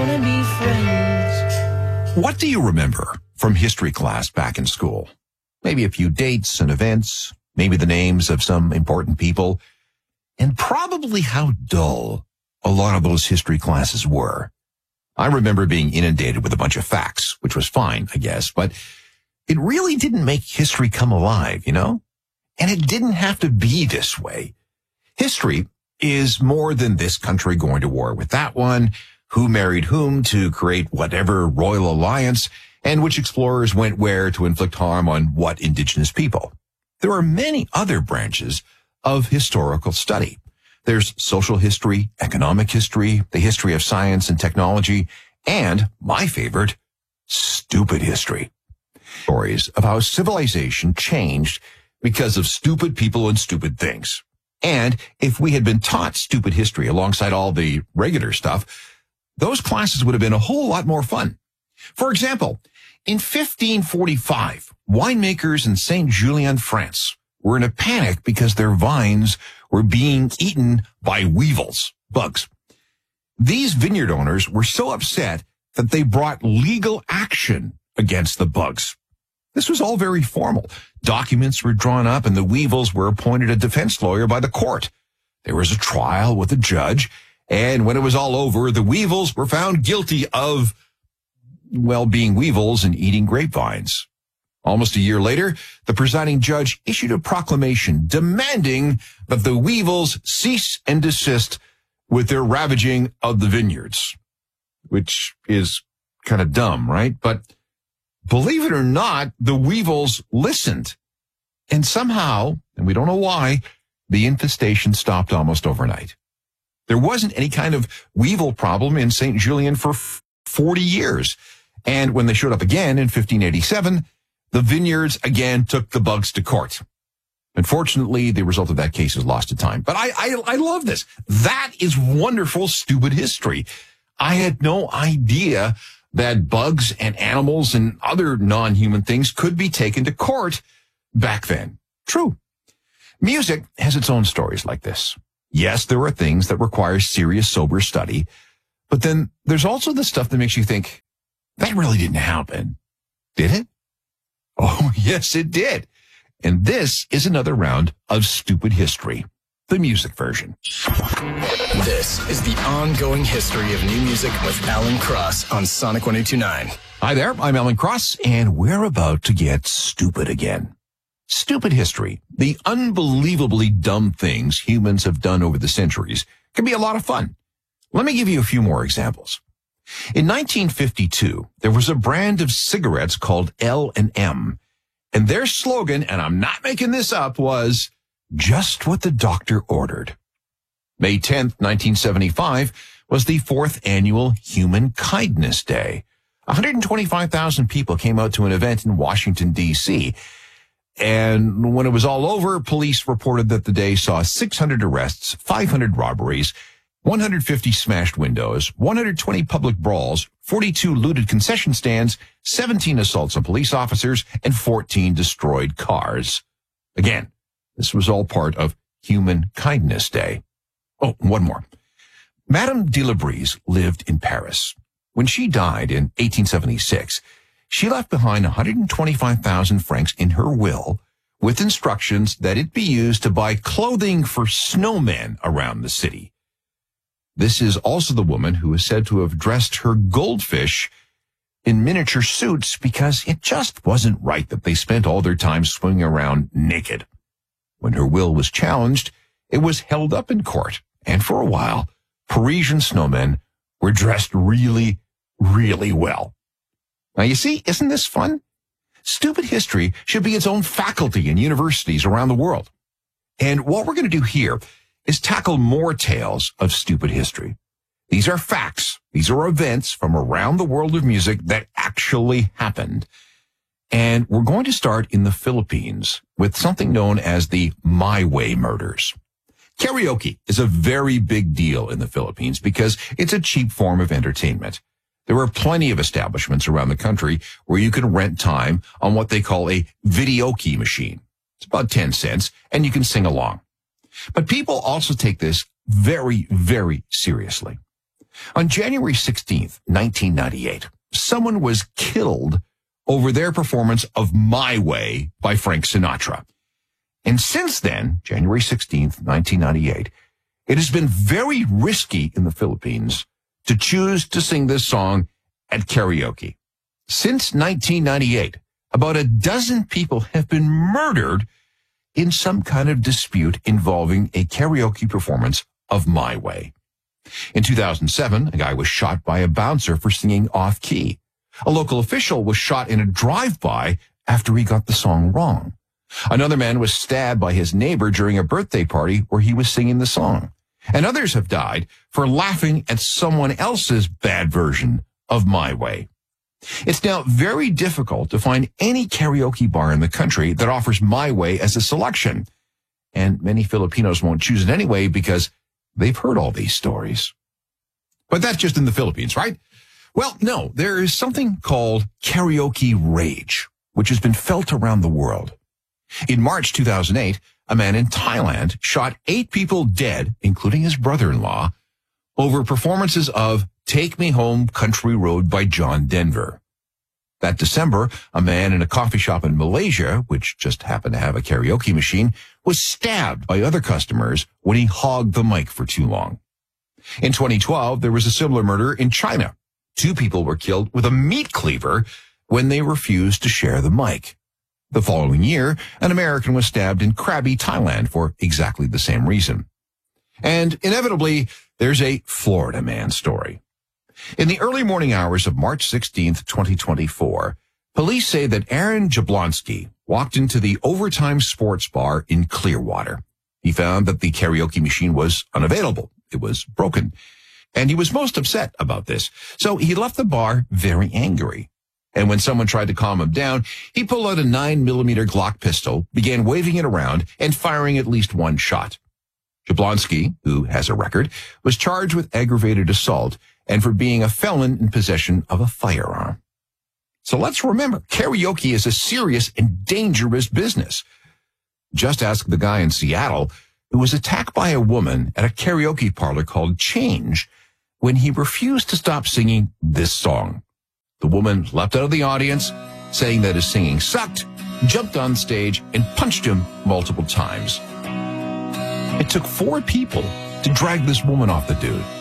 What do you remember from history class back in school? Maybe a few dates and events, maybe the names of some important people, and probably how dull a lot of those history classes were. I remember being inundated with a bunch of facts, which was fine, I guess, but it really didn't make history come alive, you know? And it didn't have to be this way. History is more than this country going to war with that one, who married whom to create whatever royal alliance, and which explorers went where to inflict harm on what indigenous people. There are many other branches of historical study. There's social history, economic history, the history of science and technology, and, my favorite, stupid history. Stories of how civilization changed because of stupid people and stupid things. And if we had been taught stupid history alongside all the regular stuff, those classes would have been a whole lot more fun. For example, in 1545, winemakers in Saint-Julien, France, were in a panic because their vines were being eaten by weevils, bugs. These vineyard owners were so upset that they brought legal action against the bugs. This was all very formal. Documents were drawn up and the weevils were appointed a defense lawyer by the court. There was a trial with a judge, and when it was all over, the weevils were found guilty of, well, being weevils and eating grapevines. Almost a year later, the presiding judge issued a proclamation demanding that the weevils cease and desist with their ravaging of the vineyards, which is kind of dumb, right? But believe it or not, the weevils listened. And somehow, and we don't know why, the infestation stopped almost overnight. There wasn't any kind of weevil problem in St. Julien for 40 years. And when they showed up again in 1587, the vineyards again took the bugs to court. Unfortunately, the result of that case is lost to time. But I love this. That is wonderful, stupid history. I had no idea that bugs and animals and other non-human things could be taken to court back then. True. Music has its own stories like this. Yes, there are things that require serious, sober study, but then there's also the stuff that makes you think, that really didn't happen. Did it? Oh, yes, it did. And this is another round of stupid history, the music version. This is the ongoing history of new music with Alan Cross on Sonic 102.9. Hi there, I'm Alan Cross, and we're about to get stupid again. Stupid history, the unbelievably dumb things humans have done over the centuries, can be a lot of fun. Let me give you a few more examples. In 1952, there was a brand of cigarettes called L&M, and their slogan, and I'm not making this up, was just what the doctor ordered. May 10th, 1975 was the 4th annual Human Kindness Day. 125,000 people came out to an event in Washington, D.C., and when it was all over, police reported that the day saw 600 arrests, 500 robberies, 150 smashed windows, 120 public brawls, 42 looted concession stands, 17 assaults on police officers, and 14 destroyed cars. Again, this was all part of Human Kindness Day. Oh, one more. Madame de la Brise lived in Paris. When she died in 1876, she left behind 125,000 francs in her will with instructions that it be used to buy clothing for snowmen around the city. This is also the woman who is said to have dressed her goldfish in miniature suits because it just wasn't right that they spent all their time swinging around naked. When her will was challenged, it was held up in court, and for a while, Parisian snowmen were dressed really, really well. Now, you see, isn't this fun? Stupid history should be its own faculty in universities around the world. And what we're going to do here is tackle more tales of stupid history. These are facts. These are events from around the world of music that actually happened. And we're going to start in the Philippines with something known as the My Way murders. Karaoke is a very big deal in the Philippines because it's a cheap form of entertainment. There are plenty of establishments around the country where you can rent time on what they call a videoke machine. It's about 10 cents, and you can sing along. But people also take this very, very seriously. On January 16th, 1998, someone was killed over their performance of My Way by Frank Sinatra. And since then, January 16th, 1998, it has been very risky in the Philippines to choose to sing this song at karaoke. Since 1998, about a dozen people have been murdered in some kind of dispute involving a karaoke performance of My Way. In 2007, a guy was shot by a bouncer for singing off-key. A local official was shot in a drive-by after he got the song wrong. Another man was stabbed by his neighbor during a birthday party where he was singing the song. And others have died for laughing at someone else's bad version of My Way. It's now very difficult to find any karaoke bar in the country that offers My Way as a selection. And many Filipinos won't choose it anyway because they've heard all these stories. But that's just in the Philippines, right? Well, no, there is something called karaoke rage, which has been felt around the world. In March 2008, a man in Thailand shot 8 people dead, including his brother-in-law, over performances of Take Me Home Country Road by John Denver. That December, a man in a coffee shop in Malaysia, which just happened to have a karaoke machine, was stabbed by other customers when he hogged the mic for too long. In 2012, there was a similar murder in China. 2 people were killed with a meat cleaver when they refused to share the mic. The following year, an American was stabbed in Krabi, Thailand for exactly the same reason. And inevitably, there's a Florida man story. In the early morning hours of March 16th, 2024, police say that Aaron Jablonski walked into the Overtime Sports Bar in Clearwater. He found that the karaoke machine was unavailable. It was broken. And he was most upset about this. So he left the bar very angry. And when someone tried to calm him down, he pulled out a 9mm Glock pistol, began waving it around, and firing at least one shot. Jablonski, who has a record, was charged with aggravated assault and for being a felon in possession of a firearm. So let's remember, karaoke is a serious and dangerous business. Just ask the guy in Seattle who was attacked by a woman at a karaoke parlor called Change when he refused to stop singing this song. The woman leapt out of the audience, saying that his singing sucked, jumped on stage, and punched him multiple times. It took 4 people to drag this woman off the dude.